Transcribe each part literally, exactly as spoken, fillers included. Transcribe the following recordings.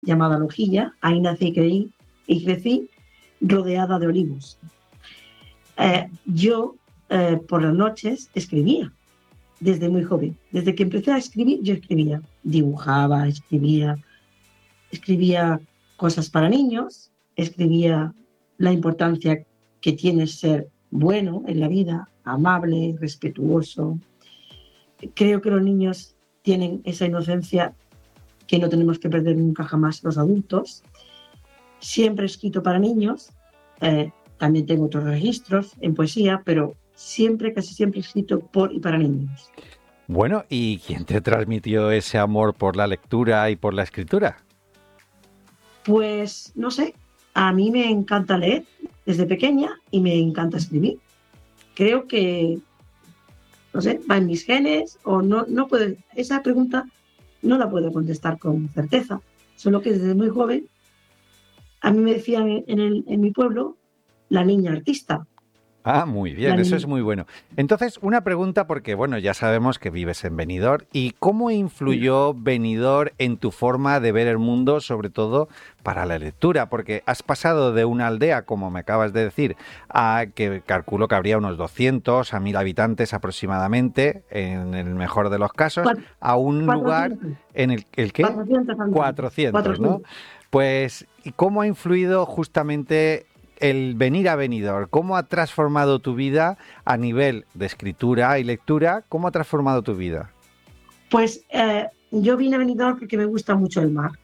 llamada Lojilla. Ahí nací y creí, y crecí rodeada de olivos. Eh, yo eh, por las noches escribía desde muy joven. Desde que empecé a escribir, yo escribía, dibujaba, escribía, escribía cosas para niños, escribía la importancia que tiene ser bueno en la vida, amable, respetuoso. Creo que los niños tienen esa inocencia que no tenemos que perder nunca jamás los adultos. Siempre he escrito para niños, eh, también tengo otros registros en poesía, pero siempre, casi siempre he escrito por y para niños. Bueno, ¿y quién te transmitió ese amor por la lectura y por la escritura? Pues, no sé, a mí me encanta leer desde pequeña y me encanta escribir. Creo que, no sé, va en mis genes o no, no puedo, esa pregunta no la puedo contestar con certeza, solo que desde muy joven a mí me decían en, el, en mi pueblo la niña artista. Ah, muy bien, La eso niña. es muy bueno. Entonces, una pregunta porque, bueno, ya sabemos que vives en Benidorm. ¿Y cómo influyó Benidorm en tu forma de ver el mundo, sobre todo para la lectura? Porque has pasado de una aldea, como me acabas de decir, a que calculo que habría unos doscientos a mil habitantes aproximadamente, en el mejor de los casos, Cuat- a un lugar cuatrocientos, en el, ¿el qué? cuatrocientos habitantes, cuatrocientos, ¿no? cuatrocientos. Pues, ¿y cómo ha influido justamente el venir a Benidorm? ¿Cómo ha transformado tu vida a nivel de escritura y lectura? ¿Cómo ha transformado tu vida? Pues eh, yo vine a Benidorm porque me gusta mucho el mar,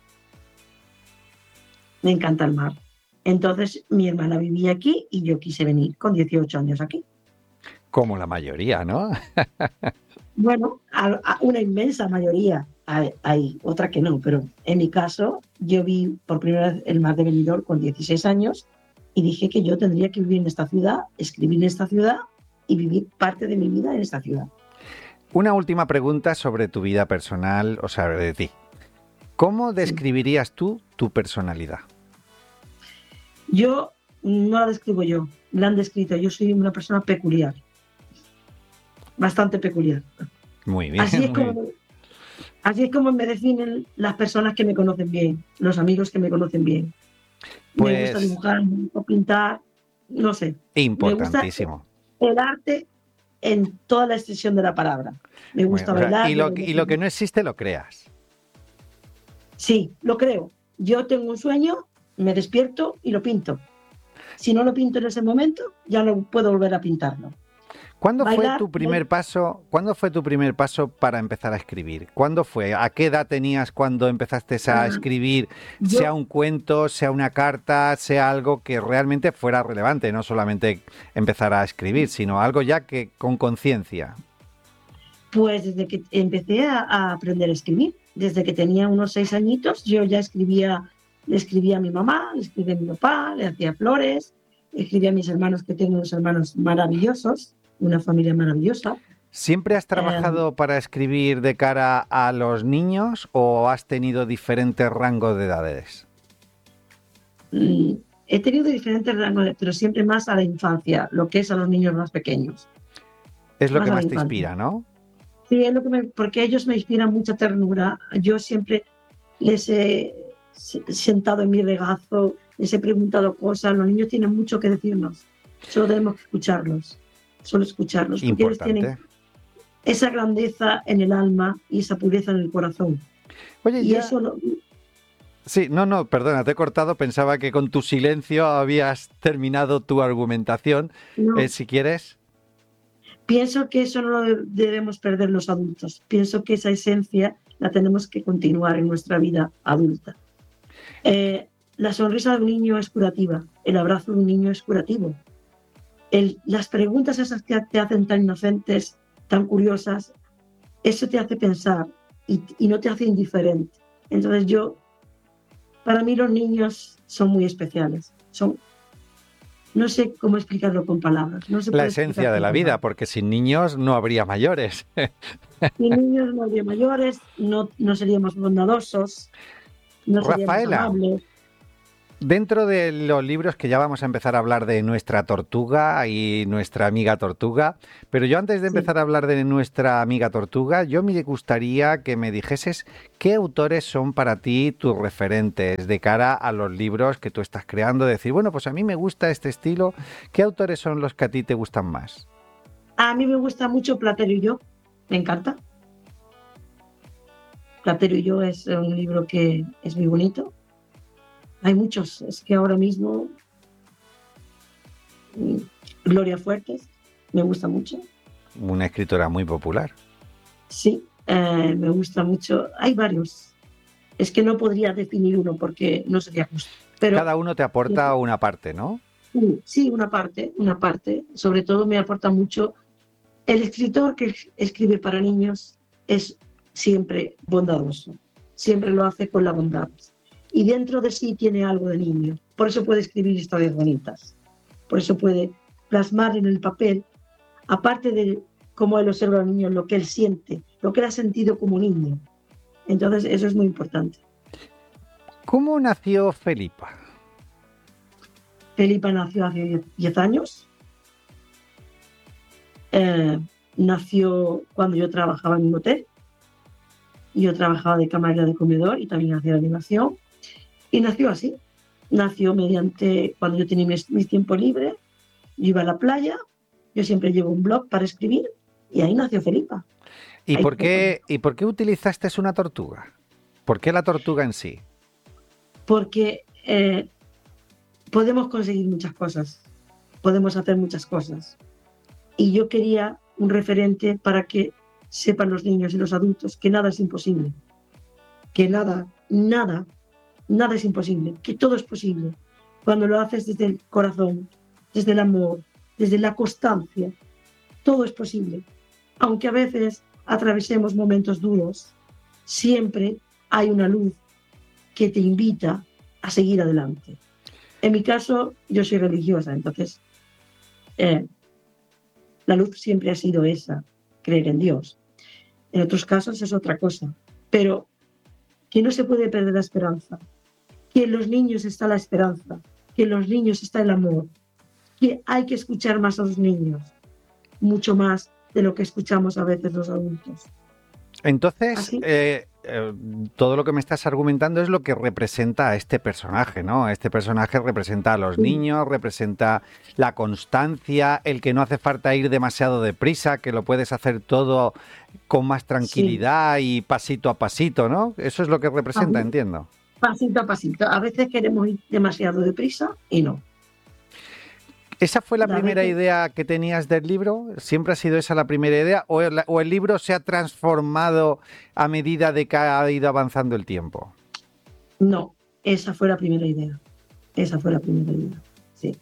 me encanta el mar. Entonces mi hermana vivía aquí y yo quise venir con dieciocho años aquí. Como la mayoría, ¿no? Bueno, a, a una inmensa mayoría, hay, hay otra que no, pero en mi caso yo vi por primera vez el mar de Benidorm con dieciséis años y dije que yo tendría que vivir en esta ciudad, escribir en esta ciudad y vivir parte de mi vida en esta ciudad. Una última pregunta sobre tu vida personal, o sea, de ti. ¿Cómo Sí. describirías tú tu personalidad? Yo no la describo yo, la han descrito. Yo soy una persona peculiar, bastante peculiar. Muy bien, Así es muy bien. como, así es como me definen las personas que me conocen bien, los amigos que me conocen bien. Me gusta Pues dibujar, me gusta pintar, no sé. Me gusta importantísimo. el arte en toda la extensión de la palabra. Me Bueno, gusta o sea, bailar, y, yo lo, bailo y lo que flamenco. no existe lo creas. Sí, lo creo. Yo tengo un sueño, me despierto y lo pinto. Si no lo pinto en ese momento, ya no puedo volver a pintarlo. ¿Cuándo fue Bailar, tu bail- primer paso? ¿Cuándo fue tu primer paso para empezar a escribir? ¿Cuándo fue? ¿A qué edad tenías cuando empezaste a ah, escribir, sea yo, un cuento, sea una carta, sea algo que realmente fuera relevante, no solamente empezar a escribir, sino algo ya que con conciencia? pues desde que empecé a, a aprender a escribir, desde que tenía unos seis añitos, yo ya escribía, le escribía a mi mamá, le escribía a mi papá, le hacía flores, le escribía a mis hermanos, que tengo unos hermanos maravillosos, una familia maravillosa. ¿Siempre has Eh, trabajado para escribir de cara a los niños o has tenido diferentes rangos de edades? mm, he tenido diferentes rangos, pero siempre más a la infancia, lo que es a los niños más pequeños, Es lo más que a la más te infancia. inspira, ¿no? Sí, es lo que me, porque ellos me inspiran mucha ternura. Yo siempre les he sentado en mi regazo, les he preguntado cosas. Los niños tienen mucho que decirnos, solo tenemos que escucharlos, solo escucharlos, porque ellos tienen Importante. esa grandeza en el alma y esa pureza en el corazón. Oye, Y ya. eso no, Sí, no, no, perdona, te he cortado. Pensaba que con tu silencio habías terminado tu argumentación. Eh, no, si quieres. pienso que eso no lo debemos perder los adultos. Pienso que esa esencia la tenemos que continuar en nuestra vida adulta. Eh, la sonrisa de un niño es curativa, el abrazo de un niño es curativo. El, las preguntas esas que te hacen tan inocentes, tan curiosas, eso te hace pensar y, y no te hace indiferente. Entonces yo, para mí los niños son muy especiales. Son, no sé cómo explicarlo con palabras, no se La puede explicar esencia de con la vida, palabras. porque sin niños no habría mayores. Sin niños no habría mayores, no, no seríamos bondadosos, no seríamos Rafaela, amables. Dentro de los libros que ya vamos a empezar a hablar de nuestra tortuga y nuestra amiga tortuga, pero yo antes de Sí. empezar a hablar de nuestra amiga tortuga, yo me gustaría que me dijeses qué autores son para ti tus referentes de cara a los libros que tú estás creando. Decir, bueno, pues a mí me gusta este estilo. ¿Qué autores son los que a ti te gustan más? A mí me gusta mucho Platero y yo, me encanta. Platero y yo es un libro que es muy bonito. Hay muchos, es que ahora mismo mm, Gloria Fuertes me gusta mucho. Una escritora muy popular. Sí, eh, me gusta mucho. Hay varios. Es que no podría definir uno porque no sería justo. Pero Cada uno te aporta una parte, ¿no? sí, sí, una parte, una parte. Sobre todo me aporta mucho. El escritor que escribe para niños es siempre bondadoso. Siempre lo hace con la bondad. Y dentro de sí tiene algo de niño. Por eso puede escribir historias bonitas. Por eso puede plasmar en el papel, aparte de cómo él observa al niño, lo que él siente, lo que él ha sentido como niño. Entonces, eso es muy importante. ¿Cómo nació Felipa? Felipa nació hace diez años. Eh, nació cuando yo trabajaba en un hotel. Yo trabajaba de camarera de comedor y también hacía animación. Y nació así. Nació mediante, cuando yo tenía mis, mis tiempos libres, yo iba a la playa, yo siempre llevo un blog para escribir y ahí nació Felipa. ¿Y Ahí por fue cuando- qué, ¿y por qué utilizaste una tortuga? ¿Por qué la tortuga en sí? Porque eh, podemos conseguir muchas cosas, podemos hacer muchas cosas. Y yo quería un referente para que sepan los niños y los adultos que nada es imposible, que nada, nada, nada es imposible, que todo es posible. Cuando lo haces desde el corazón, desde el amor, desde la constancia, todo es posible. Aunque a veces atravesemos momentos duros, siempre hay una luz que te invita a seguir adelante. En mi caso, yo soy religiosa, entonces eh, la luz siempre ha sido esa, creer en Dios. En otros casos es otra cosa, pero que no se puede perder la esperanza, que en los niños está la esperanza, que en los niños está el amor, que hay que escuchar más a los niños, mucho más de lo que escuchamos a veces los adultos. Entonces, ¿Así? eh, eh, todo lo que me estás argumentando es lo que representa a este personaje, ¿no? Este personaje representa a los Sí. niños, representa la constancia, el que no hace falta ir demasiado deprisa, que lo puedes hacer todo con más tranquilidad y pasito a pasito, ¿no? Eso es lo que representa, Ajá. entiendo. Pasito a pasito. A veces queremos ir demasiado deprisa y no. ¿Esa fue la A primera veces- idea que tenías del libro? ¿Siempre ha sido esa la primera idea? ¿O el, o el libro se ha transformado a medida de que ha ido avanzando el tiempo? No, esa fue la primera idea. Esa fue la primera idea. Sí.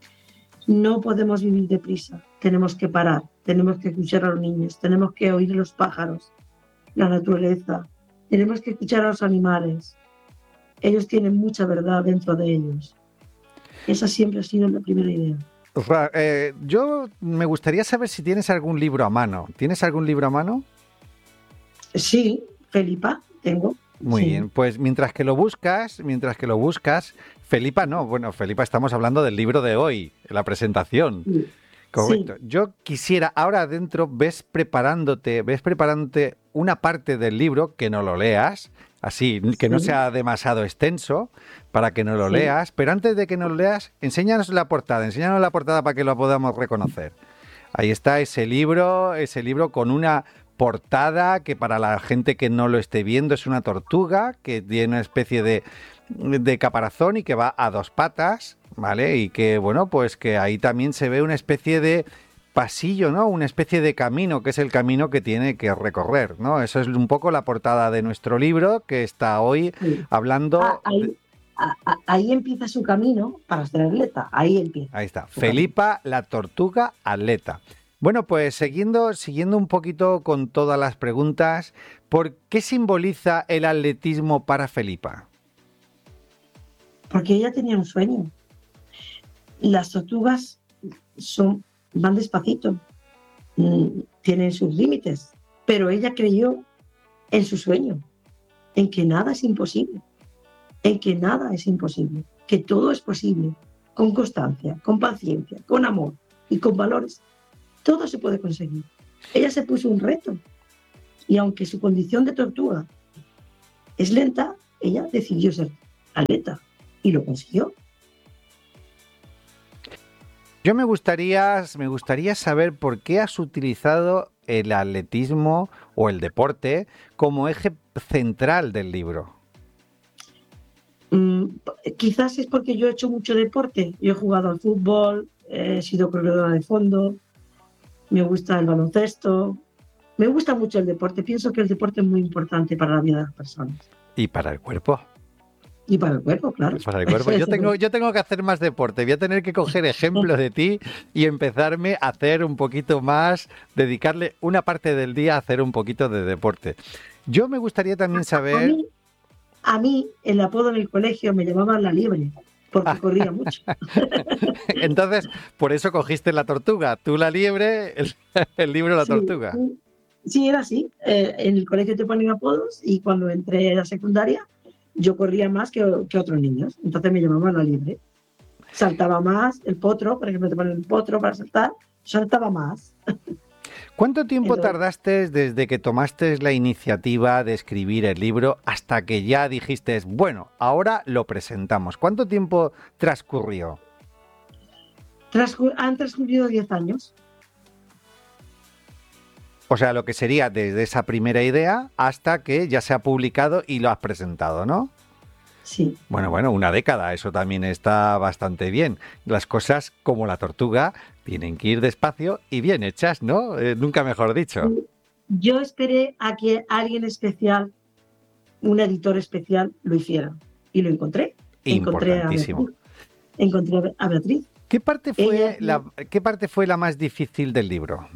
No podemos vivir deprisa. Tenemos que parar. Tenemos que escuchar a los niños. Tenemos que oír a los pájaros, la naturaleza. Tenemos que escuchar a los animales. Ellos tienen mucha verdad dentro de ellos. Esa siempre ha sido la primera idea. Ra- eh, yo me gustaría saber si tienes algún libro a mano. ¿Tienes algún libro a mano? Sí, Felipa, tengo. Muy Sí. bien, pues mientras que lo buscas, mientras que lo buscas, Felipa no, bueno, Felipa estamos hablando del libro de hoy, la presentación. Sí. Correcto. Sí. Yo quisiera, ahora adentro ves preparándote, ves preparándote una parte del libro que no lo leas, así, que no Sí. sea demasiado extenso, para que no lo Sí. leas, pero antes de que no lo leas, enséñanos la portada, enséñanos la portada para que lo podamos reconocer. Ahí está ese libro, ese libro con una portada que para la gente que no lo esté viendo es una tortuga que tiene una especie de, de caparazón y que va a dos patas, ¿vale? Y que, bueno, pues que ahí también se ve una especie de pasillo, ¿no? Una especie de camino, que es el camino que tiene que recorrer, ¿no? Eso es un poco la portada de nuestro libro que está hoy Sí. hablando... Ah, ahí, a- a- ahí empieza su camino para ser atleta. Ahí empieza. Ahí está, su camino. Felipa la tortuga atleta. Bueno, pues siguiendo, siguiendo un poquito con todas las preguntas, ¿por qué simboliza el atletismo para Felipa? Porque ella tenía un sueño. Las tortugas son, van despacito, mm, tienen sus límites, pero ella creyó en su sueño, en que nada es imposible, en que nada es imposible. que todo es posible, con constancia, con paciencia, con amor y con valores. Todo se puede conseguir. Ella se puso un reto y aunque su condición de tortuga es lenta, ella decidió ser atleta y lo consiguió. Yo me gustaría, me gustaría saber por qué has utilizado el atletismo o el deporte como eje central del libro. Mm, quizás es porque yo he hecho mucho deporte. Yo he jugado al fútbol, he sido corredora de fondo, me gusta el baloncesto, me gusta mucho el deporte. Pienso que el deporte es muy importante para la vida de las personas. Y para el cuerpo. Y para el cuerpo, claro. Para el cuerpo. Yo tengo, yo tengo que hacer más deporte. Voy a tener que coger ejemplos de ti y empezarme a hacer un poquito más, dedicarle una parte del día a hacer un poquito de deporte. Yo me gustaría también saber... A mí, a mí el apodo en el colegio me llamaban la liebre, porque ah. corría mucho. Entonces, por eso cogiste la tortuga. Tú la liebre, el, el libro la sí, tortuga. Sí, sí, era así. Eh, en el colegio te ponen apodos y cuando entré a la secundaria yo corría más que, que otros niños. Entonces me llamaban la liebre. Saltaba más, el potro, por ejemplo, te ponen el potro para saltar, saltaba más. ¿Cuánto tiempo Entonces, tardaste desde que tomaste la iniciativa de escribir el libro hasta que ya dijiste, bueno, ahora lo presentamos? ¿Cuánto tiempo transcurrió? Transcur- han transcurrido diez años. O sea, lo que sería desde esa primera idea hasta que ya se ha publicado y lo has presentado, ¿no? Sí. Bueno, bueno, una década, eso también está bastante bien. Las cosas, como la tortuga, tienen que ir despacio y bien hechas, ¿no? Eh, nunca mejor dicho. Yo esperé a que alguien especial, un editor especial, lo hiciera. Y lo encontré. Importantísimo. Encontré a Beatriz. Encontré a Beatriz. ¿Qué parte fue, Ella, la, ¿qué parte fue la más difícil del libro?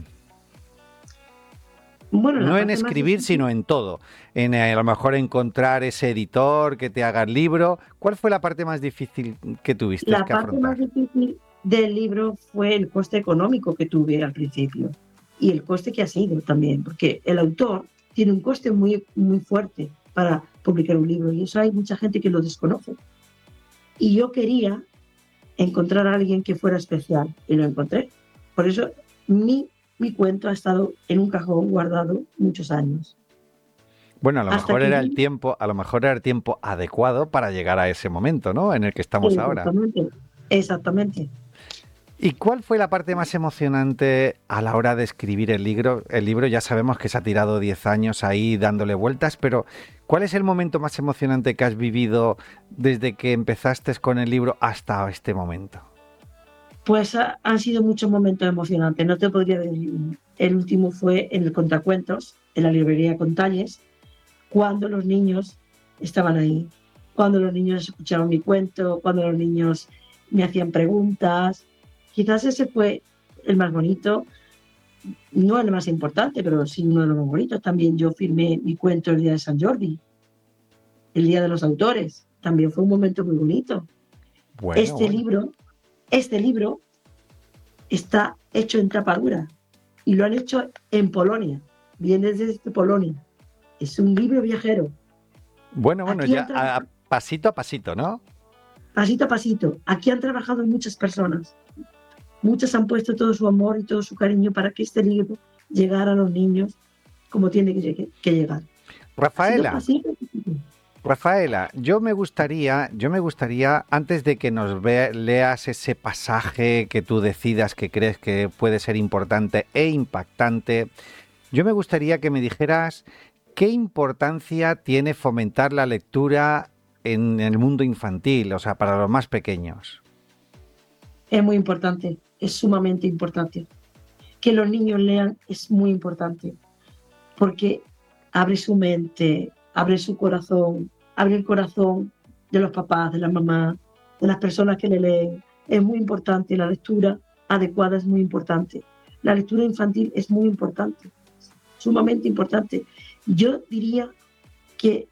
Bueno, no en escribir, sino en todo. En a lo mejor encontrar ese editor que te haga el libro. ¿Cuál fue la parte más difícil que tuviste la que afrontar? La parte más difícil del libro fue el coste económico que tuve al principio y el coste que ha sido también, porque el autor tiene un coste muy, muy fuerte para publicar un libro y eso hay mucha gente que lo desconoce. Y yo quería encontrar a alguien que fuera especial y lo encontré. Por eso mi Mi cuento ha estado en un cajón guardado muchos años. Bueno, a lo Hasta mejor era el tiempo, a lo mejor era el tiempo adecuado para llegar a ese momento, ¿no? En el que estamos exactamente, ahora. Exactamente. ¿Y cuál fue la parte más emocionante a la hora de escribir el libro? El libro ya sabemos que se ha tirado diez años ahí dándole vueltas, pero ¿cuál es el momento más emocionante que has vivido desde que empezaste con el libro hasta este momento? Pues ha, han sido muchos momentos emocionantes, no te podría decir. El último fue en el Contacuentos, en la librería Contalles, cuando los niños estaban ahí, cuando los niños escuchaban mi cuento, cuando los niños me hacían preguntas. Quizás ese fue el más bonito, no el más importante, pero sí uno de los más bonitos. También yo firmé mi cuento el día de San Jordi, el día de los autores. También fue un momento muy bonito. Bueno, este bueno. libro Este libro está hecho en tapa dura y lo han hecho en Polonia. Viene desde Polonia. Es un libro viajero. Bueno, bueno, Aquí ya tra- a pasito a pasito, ¿no? Pasito a pasito. Aquí han trabajado muchas personas. Muchas han puesto todo su amor y todo su cariño para que este libro llegara a los niños como tiene que, que llegar. Rafaela. Pasito a pasito. Rafaela, yo me gustaría, yo me gustaría, antes de que nos ve, leas ese pasaje que tú decidas que crees que puede ser importante e impactante, yo me gustaría que me dijeras qué importancia tiene fomentar la lectura en el mundo infantil, o sea, para los más pequeños. Es muy importante, es sumamente importante. Que los niños lean es muy importante, porque abre su mente, abre su corazón, abre el corazón de los papás, de las mamás, de las personas que le leen. Es muy importante, la lectura adecuada es muy importante. La lectura infantil es muy importante, sumamente importante. Yo diría que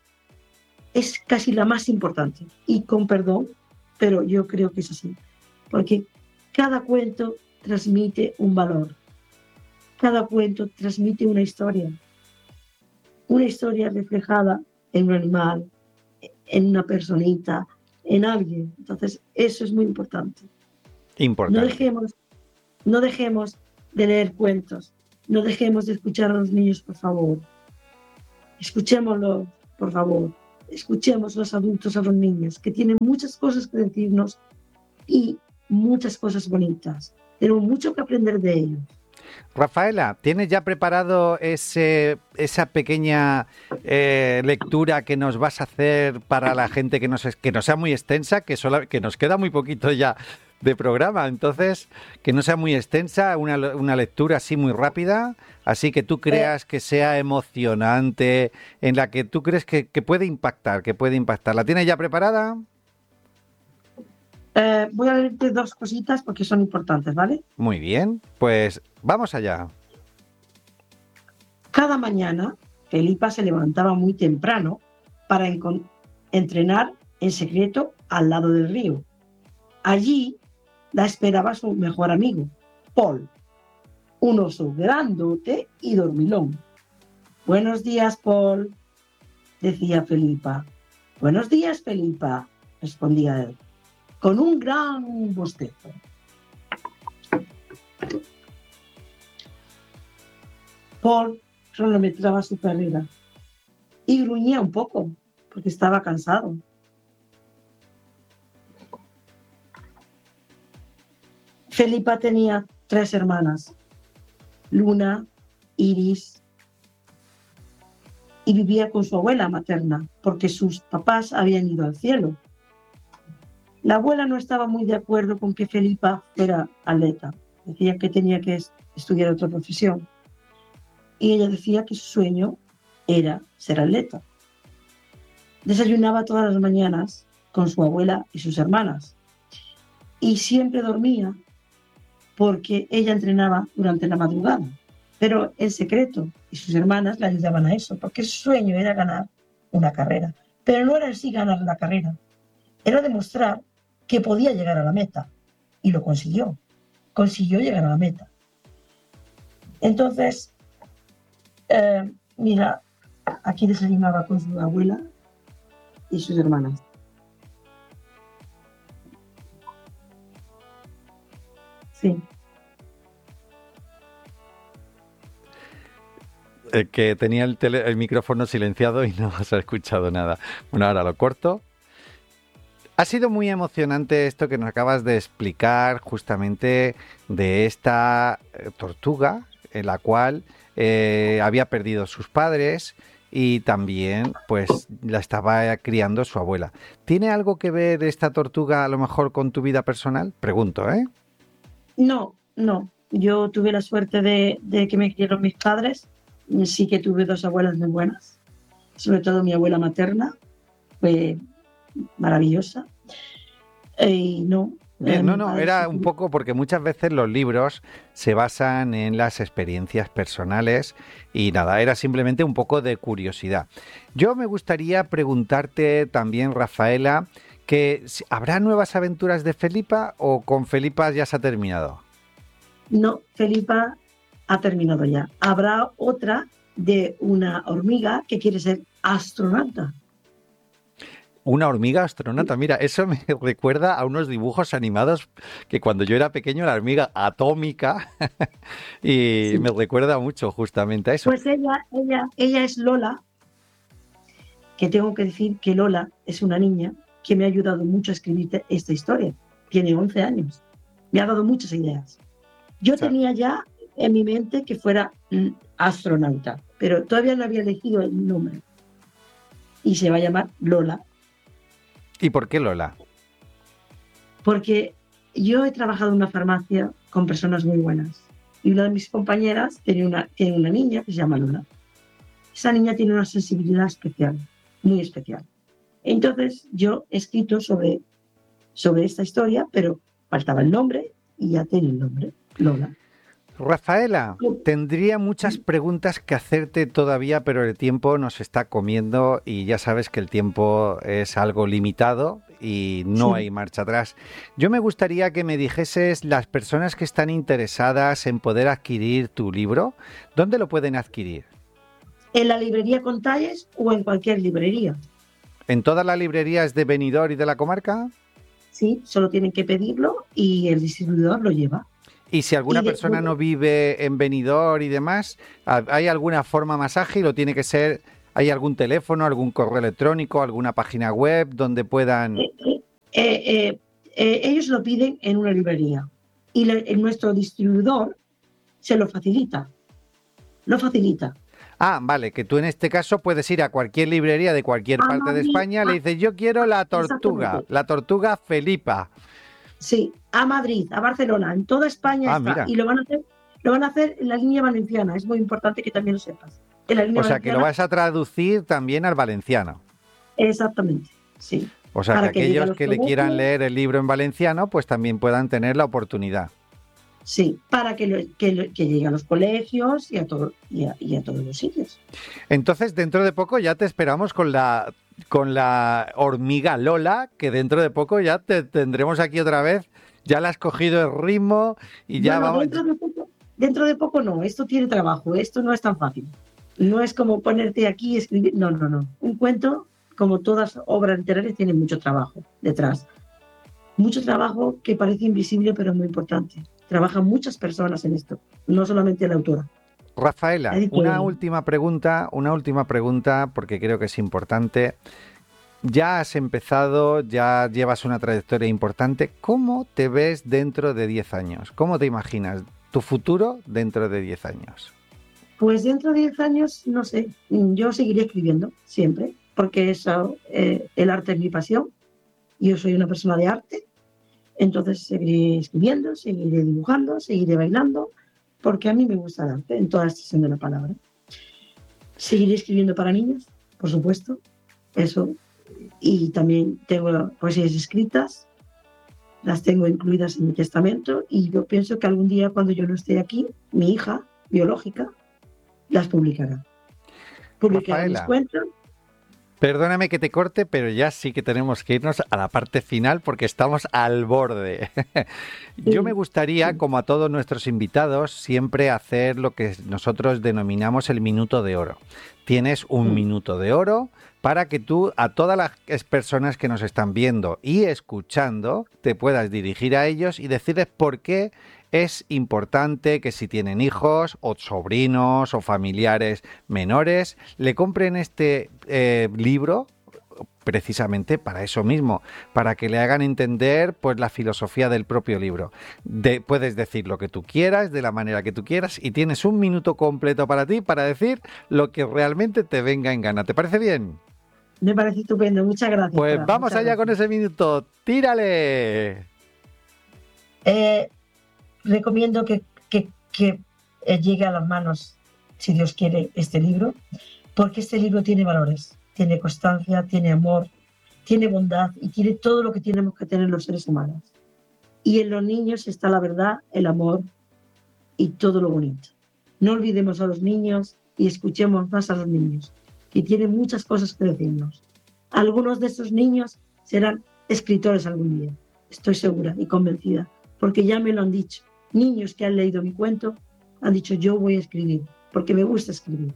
es casi la más importante, y con perdón, pero yo creo que es así, porque cada cuento transmite un valor, cada cuento transmite una historia, una historia reflejada en un animal, en una personita, en alguien. Entonces, eso es muy importante. Importante. No dejemos, no dejemos de leer cuentos, no dejemos de escuchar a los niños, por favor. Escuchémoslo, por favor. Escuchemos los adultos a los niños, que tienen muchas cosas que decirnos y muchas cosas bonitas. Tenemos mucho que aprender de ellos. Rafaela, ¿tienes ya preparado ese, esa pequeña eh, lectura que nos vas a hacer para la gente que, nos, que no sea muy extensa, que, sola, que nos queda muy poquito ya de programa? Entonces, que no sea muy extensa, una, una lectura así muy rápida, así que tú creas que sea emocionante, en la que tú crees que, que puede impactar, que puede impactar. ¿La tienes ya preparada? Eh, voy a leerte dos cositas porque son importantes, ¿vale? Muy bien, pues vamos allá. Cada mañana, Felipa se levantaba muy temprano para entrenar en secreto al lado del río. Allí la esperaba su mejor amigo, Paul, un oso grandote y dormilón. Buenos días, Paul, decía Felipa. Buenos días, Felipa, respondía él, con un gran bostezo. Paul cronometraba su carrera y gruñía un poco porque estaba cansado. Felipa tenía tres hermanas, Luna, Iris, y vivía con su abuela materna porque sus papás habían ido al cielo. La abuela no estaba muy de acuerdo con que Felipa fuera atleta. Decía que tenía que estudiar otra profesión. Y ella decía que su sueño era ser atleta. Desayunaba todas las mañanas con su abuela y sus hermanas. Y siempre dormía porque ella entrenaba durante la madrugada. Pero en secreto, y sus hermanas le ayudaban a eso, porque su sueño era ganar una carrera. Pero no era en sí ganar la carrera, era demostrar que podía llegar a la meta. Y lo consiguió. Consiguió llegar a la meta. Entonces, eh, mira, aquí desayunaba con su abuela y sus hermanas. Sí. Eh, que tenía el, tele, el micrófono silenciado y no se ha escuchado nada. Bueno, ahora lo corto. Ha sido muy emocionante esto que nos acabas de explicar justamente de esta eh, tortuga en la cual eh, había perdido sus padres y también pues la estaba criando su abuela. ¿Tiene algo que ver esta tortuga a lo mejor con tu vida personal? Pregunto, ¿eh? No, no. Yo tuve la suerte de, de que me criaron mis padres. Sí que tuve dos abuelas muy buenas. Sobre todo mi abuela materna. Fue maravillosa. Y no. Bien, no, no, era un poco porque muchas veces los libros se basan en las experiencias personales y nada, era simplemente un poco de curiosidad. Yo me gustaría preguntarte también, Rafaela, que ¿habrá nuevas aventuras de Felipa o con Felipa ya se ha terminado? No, Felipa ha terminado ya. Habrá otra de una hormiga que quiere ser astronauta. Una hormiga astronauta, mira, eso me recuerda a unos dibujos animados que cuando yo era pequeño, la hormiga atómica, y sí. Me recuerda mucho justamente a eso. Pues ella, ella, ella es Lola, que tengo que decir que Lola es una niña que me ha ayudado mucho a escribir esta historia. Tiene once años, me ha dado muchas ideas. Yo o sea, tenía ya en mi mente que fuera astronauta, pero todavía no había elegido el nombre. Y se va a llamar Lola. ¿Y por qué Lola? Porque yo he trabajado en una farmacia con personas muy buenas. Y una de mis compañeras tiene una, tiene una niña que se llama Lola. Esa niña tiene una sensibilidad especial, muy especial. Entonces yo he escrito sobre, sobre esta historia, pero faltaba el nombre y ya tiene el nombre, Lola. Rafaela, tendría muchas preguntas que hacerte todavía, pero el tiempo nos está comiendo y ya sabes que el tiempo es algo limitado y no sí. hay marcha atrás. Yo me gustaría que me dijeses las personas que están interesadas en poder adquirir tu libro, ¿dónde lo pueden adquirir? En la librería Contalles o en cualquier librería. ¿En todas las librerías de Benidorm y de la comarca? Sí, solo tienen que pedirlo y el distribuidor lo lleva. Y si alguna Y de- persona no vive en Benidorm y demás, ¿hay alguna forma más ágil o tiene que ser, hay algún teléfono, algún correo electrónico, alguna página web donde puedan... eh, eh, eh, eh, ellos lo piden en una librería y le- el- nuestro distribuidor se lo facilita, lo facilita. Ah, vale, que tú en este caso puedes ir a cualquier librería de cualquier A parte de Madrid, España, le a- dices, yo quiero la tortuga, exactamente. la tortuga Felipa. Sí, a Madrid, a Barcelona, en toda España Ah, está. mira. Y lo van a hacer, lo van a hacer en la línea valenciana. Es muy importante que también lo sepas. En la línea O sea, que lo valenciana, vas a traducir también al valenciano. exactamente, sí. O sea, que Para que llegue a aquellos los que le quieran colegios, leer el libro en valenciano, pues también puedan tener la oportunidad. sí, para que, lo- que, lo- que llegue a los colegios y a, todo, y a, y a todos los sitios. Entonces, dentro de poco ya te esperamos con la, con la hormiga Lola, que dentro de poco ya te tendremos aquí otra vez. Ya le has cogido el ritmo y ya Bueno, vamos... dentro de poco, dentro de poco no, esto tiene trabajo, esto no es tan fácil. No es como ponerte aquí y escribir, no, no, no. Un cuento, como todas obras literarias, tiene mucho trabajo detrás. Mucho trabajo que parece invisible, pero es muy importante. Trabajan muchas personas en esto, no solamente la autora. Rafaela, Así una que, última pregunta, una última pregunta, porque creo que es importante. Ya has empezado, ya llevas una trayectoria importante. ¿Cómo te ves dentro de diez años? ¿Cómo te imaginas tu futuro dentro de diez años? pues dentro de diez años, no sé, yo seguiré escribiendo siempre, porque eso, eh, el arte es mi pasión. Yo soy una persona de arte, entonces seguiré escribiendo, seguiré dibujando, seguiré bailando, porque a mí me gusta el arte, en toda extensión de la palabra. Seguiré escribiendo para niños, por supuesto, eso. Y también tengo poesías escritas, las tengo incluidas en mi testamento, y yo pienso que algún día, cuando yo no esté aquí, mi hija biológica las publicará. Publicará mis Rafaela, cuentos. perdóname que te corte, pero ya sí que tenemos que irnos a la parte final porque estamos al borde. Yo me Sí, gustaría, sí, como a todos nuestros invitados, siempre hacer lo que nosotros denominamos el minuto de oro. Tienes un sí. minuto de oro para que tú, a todas las personas que nos están viendo y escuchando, te puedas dirigir a ellos y decirles por qué es importante que si tienen hijos o sobrinos o familiares menores, le compren este eh, libro precisamente para eso mismo, para que le hagan entender pues la filosofía del propio libro. De, puedes decir lo que tú quieras, de la manera que tú quieras, y tienes un minuto completo para ti para decir lo que realmente te venga en gana. ¿Te parece bien? Me parece estupendo. Muchas gracias, Pues Fran. vamos Muchas allá con gracias. ese minuto. ¡Tírale! Eh, recomiendo que, que, que eh, llegue a las manos, si Dios quiere, este libro, porque este libro tiene valores, tiene constancia, tiene amor, tiene bondad y tiene todo lo que tenemos que tener los seres humanos. Y en los niños está la verdad, el amor y todo lo bonito. No olvidemos a los niños y escuchemos más a los niños, que tienen muchas cosas que decirnos. Algunos de esos niños serán escritores algún día, estoy segura y convencida, porque ya me lo han dicho. Niños que han leído mi cuento han dicho, yo voy a escribir, porque me gusta escribir.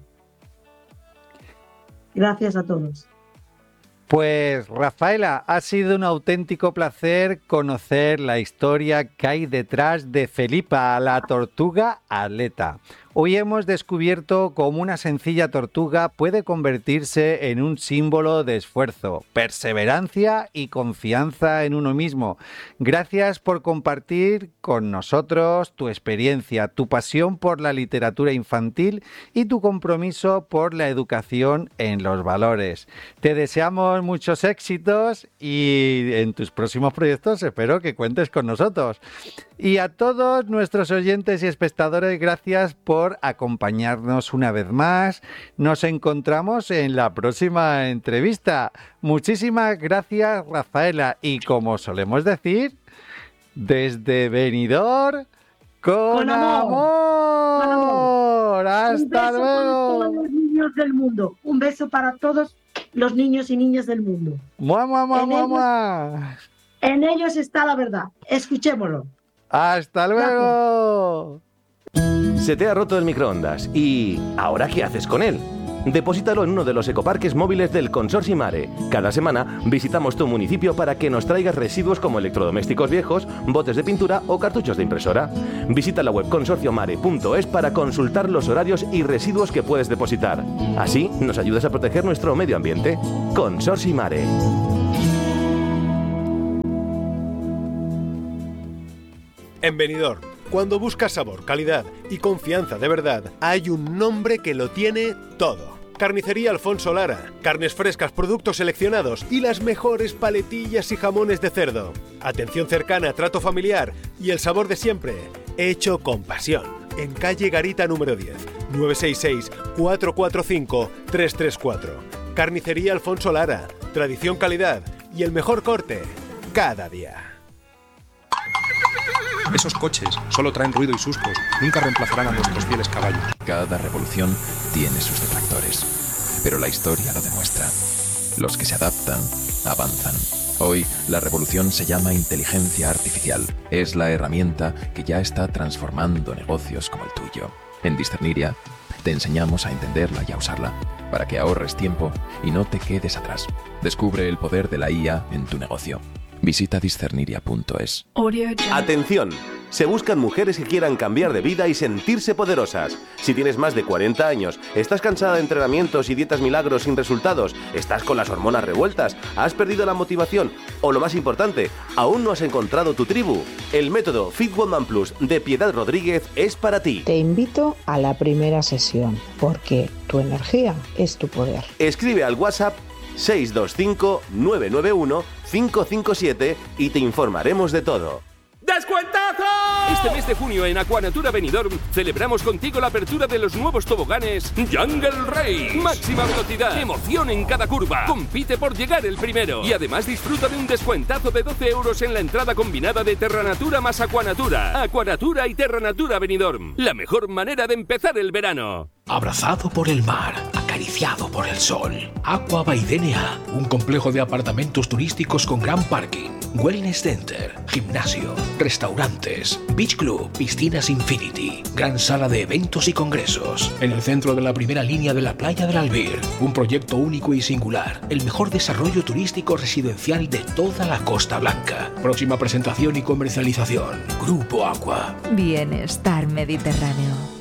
Gracias a todos. Pues Rafaela, ha sido un auténtico placer conocer la historia que hay detrás de Felipa, la tortuga atleta. Hoy hemos descubierto cómo una sencilla tortuga puede convertirse en un símbolo de esfuerzo, perseverancia y confianza en uno mismo. Gracias por compartir con nosotros tu experiencia, tu pasión por la literatura infantil y tu compromiso por la educación en los valores. Te deseamos muchos éxitos y en tus próximos proyectos espero que cuentes con nosotros. Y a todos nuestros oyentes y espectadores, gracias por acompañarnos una vez más. Nos encontramos en la próxima entrevista. Muchísimas gracias, Rafaela. Y como solemos decir, desde Benidorm, con, Con amor, con amor. amor. Un ¡Hasta beso para todos luego! los niños del mundo. Un beso para todos los niños y niñas del mundo. ¡Mua, mua, mua, En mua, ellos, mua! en ellos está la verdad. Escuchémoslo. ¡Hasta Gracias. luego! Se te ha roto el microondas y ¿ahora qué haces con él? Deposítalo en uno de los ecoparques móviles del Consorcio Mare. Cada semana visitamos tu municipio para que nos traigas residuos como electrodomésticos viejos, botes de pintura o cartuchos de impresora. Visita la web consorcio mare punto es para consultar los horarios y residuos que puedes depositar. Así nos ayudas a proteger nuestro medio ambiente. Consorcio Mare. En Benidorm, cuando buscas sabor, calidad y confianza de verdad, hay un nombre que lo tiene todo. Carnicería Alfonso Lara. Carnes frescas, productos seleccionados y las mejores paletillas y jamones de cerdo. Atención cercana, trato familiar y el sabor de siempre, hecho con pasión. En calle Garita número diez, nueve seis seis, cuatro cuatro cinco, tres tres cuatro. Carnicería Alfonso Lara. Tradición, calidad y el mejor corte cada día. Esos coches solo traen ruido y sustos, nunca reemplazarán a nuestros fieles caballos. Cada revolución tiene sus detractores, pero la historia lo demuestra. Los que se adaptan, avanzan. Hoy, la revolución se llama inteligencia artificial. Es la herramienta que ya está transformando negocios como el tuyo. En Discerniria, te enseñamos a entenderla y a usarla, para que ahorres tiempo y no te quedes atrás. Descubre el poder de la I A en tu negocio. Visita discerniria punto es. Atención, se buscan mujeres que quieran cambiar de vida y sentirse poderosas. Si tienes más de cuarenta años, estás cansada de entrenamientos y dietas milagros sin resultados, estás con las hormonas revueltas, has perdido la motivación o, lo más importante, aún no has encontrado tu tribu, el método Fit Woman Plus de Piedad Rodríguez es para ti. Te invito a la primera sesión, porque tu energía es tu poder. Escribe al WhatsApp seis dos cinco, nueve nueve uno, cinco cinco siete y te informaremos de todo. ¡Descuentazo! Este mes de junio en Aquanatura Benidorm celebramos contigo la apertura de los nuevos toboganes Jungle Race. Máxima velocidad, emoción en cada curva. Compite por llegar el primero. Y además disfruta de un descuentazo de doce euros en la entrada combinada de Terranatura más Aquanatura. Aquanatura y Terranatura Benidorm. La mejor manera de empezar el verano. Abrazado por el mar, acariciado por el sol. Aqua by D N A, un complejo de apartamentos turísticos con gran parking, wellness center, gimnasio, restaurantes, beach club, piscinas infinity, gran sala de eventos y congresos. En el centro de la primera línea de la playa del Albir, un proyecto único y singular, el mejor desarrollo turístico residencial de toda la Costa Blanca. Próxima presentación y comercialización, Grupo Aqua. Bienestar Mediterráneo.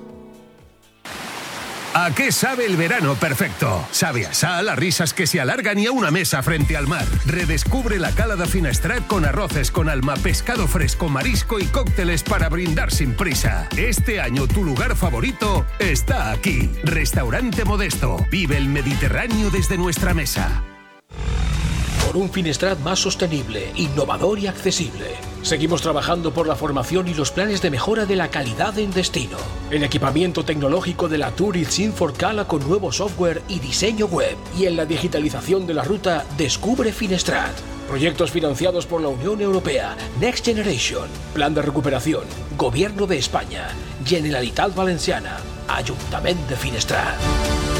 ¿A qué sabe el verano perfecto? Sabe a sal, a risas que se alargan y a una mesa frente al mar. Redescubre la cala de Finestrat con arroces con alma, pescado fresco, marisco y cócteles para brindar sin prisa. Este año tu lugar favorito está aquí. Restaurante Modesto. Vive el Mediterráneo desde nuestra mesa. Por un Finestrat más sostenible, innovador y accesible. Seguimos trabajando por la formación y los planes de mejora de la calidad en destino. El equipamiento tecnológico de la Tourist Inforcala con nuevo software y diseño web. Y en la digitalización de la ruta Descubre Finestrat. Proyectos financiados por la Unión Europea, Next Generation, Plan de Recuperación, Gobierno de España, Generalitat Valenciana, Ayuntamiento de Finestrat.